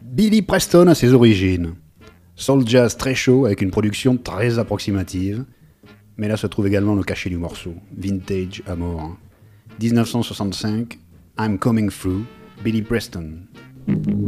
Billy Preston à ses origines. Soul jazz très chaud avec une production très approximative. Mais là se trouve également le cachet du morceau, vintage à mort. 1965, I'm Coming Through, Billy Preston.